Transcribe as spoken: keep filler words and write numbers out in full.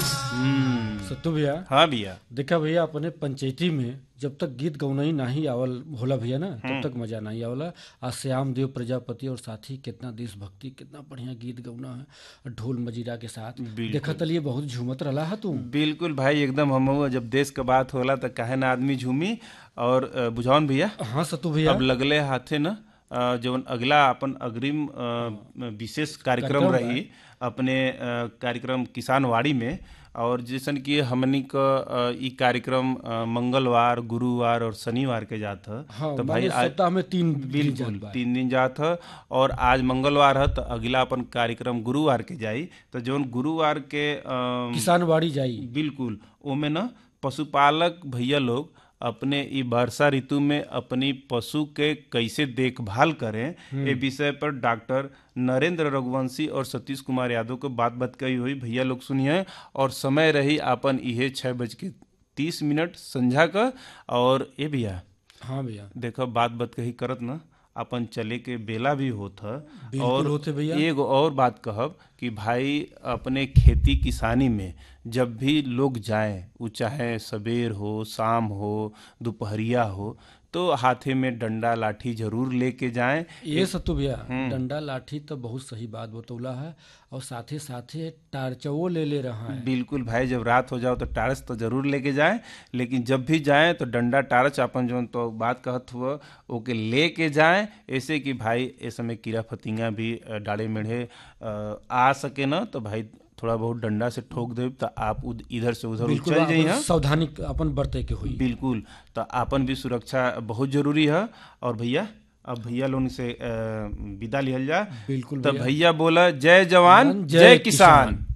हम्म। सत्तू भैया, हाँ भैया। देखा भैया अपने पंचायती में जब तक गीत गौना ही नहीं आवल होला भैया ना, तब तक मजा नहीं आवला। आज श्याम देव प्रजापति और साथी कितना देशभक्ति, कितना बढ़िया गीत गौना है ढोल मजीरा के साथ। देखा तलिए बहुत झूमत रहा है तू। बिल्कुल भाई, एकदम हम जब देश का बात होला तो काहे ना आदमी झूमी। और अ, बुझाउन भैया, हाँ सत्तू भैया, अब लगले हाथे न अ, जौन अगला अपन अग्रिम अ, विशेष कार्यक्रम कार्यक्रम रही अपने अ, कार्यक्रम किसानवाड़ी में। और जैसन कि हमनी क अ, ई कार्यक्रम अ, मंगलवार, गुरुवार और शनिवार के जात ह। हाँ तो भाई माने आज सप्ताह में तीन दिन बिल्कुल जात बा। तीन दिन जात ह। और आज मंगलवार है तो अगला अपन कार्यक्रम गुरुवार के जाई। तो जौन गुरुवार के अ, किसानवाड़ी जाई। बिल्कुल ओमे न पशुपालक भैया लोग अपने ई वर्षा ऋतु में अपनी पशु के कैसे देखभाल करें, ए विषय पर डॉक्टर नरेंद्र रघुवंशी और सतीश कुमार यादव को बात बात कही हुई। भैया लोग सुनिए। और समय रही अपन इहे छः बज के तीस मिनट संझा का। और ए भैया, हाँ भैया, देखो बात बात कही करत न अपन चले के बेला भी होत ह। बिल्कुल और होते भैया। एक और बात कहब कि भाई अपने खेती किसानी में जब भी लोग जाएं, वो चाहे सवेर हो, शाम हो, दोपहरिया हो, तो हाथे में डंडा लाठी जरूर लेके जाएं। ये सत्तू भैया, डंडा लाठी तो बहुत सही बात बतौला है। और साथे साथे टार्चवो ले ले रहा है। बिल्कुल भाई, जब रात हो जाओ तो टार्च तो जरूर लेके जाएं। लेकिन जब भी जाएं तो डंडा टार्च अपन जो तो बात कहत हुआ ओके लेके जाएं, ऐसे कि भाई इस समय कीड़ा फतिंगा भी अ, डाले मेढ़े अ, आ सके ना। तो भाई थोड़ा बहुत डंडा से ठोक दे तो आप उद, इधर से उधर बिल्कुल उछल जाइए। आपन सावधानी अपन बरते के हुई। बिल्कुल, तो आपन भी सुरक्षा बहुत जरूरी है। और भैया अब भैया लोगन से अ, विदा लिहल जा। बिल्कुल तो भैया, भैया बोला जय जवान जय जय किसान। किसान।